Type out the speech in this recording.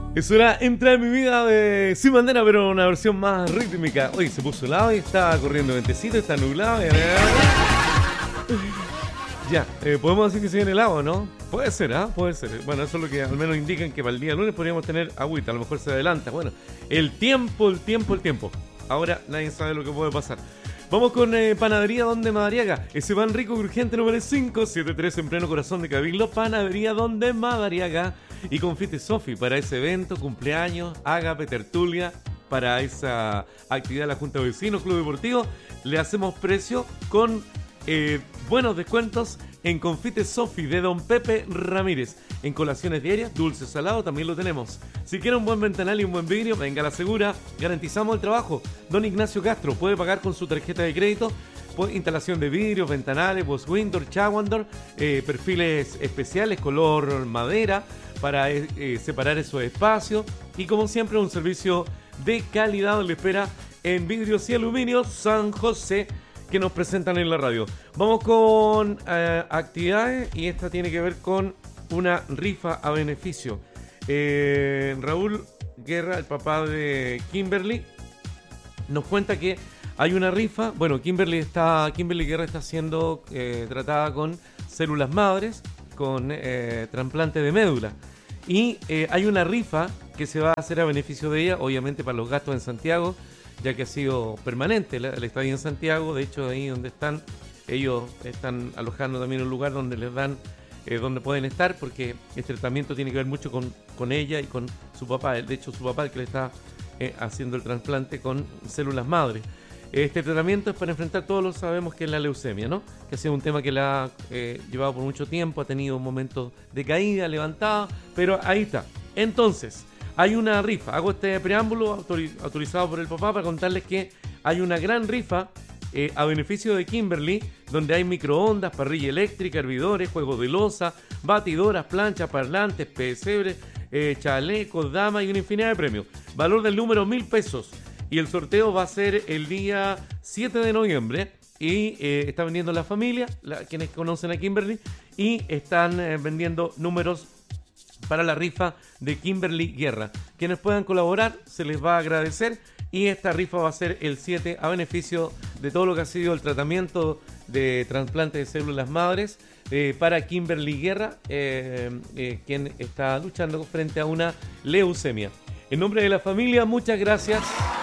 Eso era Entra en mi vida de Sin Bandera, pero una versión más rítmica. Oye, se puso helado y está corriendo ventecito, está nublado. Ya, podemos decir que se viene helado, ¿no? Puede ser, ¿ah? Puede ser. Bueno, eso es lo que al menos indican que para el día lunes podríamos tener agüita. A lo mejor se adelanta. Bueno, el tiempo. Ahora nadie sabe lo que puede pasar. Vamos con Panadería Donde Madariaga. Ese pan rico crujiente número 573 en pleno corazón de Cabildo. Panadería Donde Madariaga. Y Confite Sofi para ese evento, cumpleaños, ágape, tertulia, para esa actividad de la Junta de Vecinos, Club Deportivo. Le hacemos precio con buenos descuentos en Confite Sofi de Don Pepe Ramírez. En colaciones diarias, dulce, salado, también lo tenemos. Si quiere un buen ventanal y un buen vidrio, venga a la segura. Garantizamos el trabajo. Don Ignacio Castro puede pagar con su tarjeta de crédito. Instalación de vidrios, ventanales, post window, chawandor, perfiles especiales, color madera, para separar esos espacios. Y como siempre, un servicio de calidad le espera en Vidrios y Aluminio San José, que nos presentan en la radio. Vamos con actividades, y esta tiene que ver con una rifa a beneficio. Raúl Guerra, el papá de Kimberly, nos cuenta que hay una rifa. Bueno, Kimberly Guerra está siendo tratada con células madres, con trasplante de médula. Y hay una rifa que se va a hacer a beneficio de ella, obviamente para los gastos en Santiago, ya que ha sido permanente el estadía en Santiago. De hecho, ahí donde están, ellos están alojando también un lugar donde les dan, donde pueden estar, porque este tratamiento tiene que ver mucho con ella y con su papá. De hecho, su papá es el que le está haciendo el trasplante con células madres. Este tratamiento es para enfrentar, todos lo sabemos, que es la leucemia, ¿no? Que ha sido un tema que la ha llevado por mucho tiempo, ha tenido momentos de caída, levantada, pero ahí está. Entonces, hay una rifa. Hago este preámbulo autorizado por el papá para contarles que hay una gran rifa a beneficio de Kimberly, donde hay microondas, parrilla eléctrica, hervidores, juegos de loza, batidoras, planchas, parlantes, pesebres, chalecos, damas y una infinidad de premios. Valor del número 1.000 pesos. Y el sorteo va a ser el día 7 de noviembre. Y está vendiendo la familia, quienes conocen a Kimberly, y están vendiendo números para la rifa de Kimberly Guerra. Quienes puedan colaborar, se les va a agradecer. Y esta rifa va a ser el 7 a beneficio de todo lo que ha sido el tratamiento de trasplante de células madres para Kimberly Guerra, quien está luchando frente a una leucemia. En nombre de la familia, muchas gracias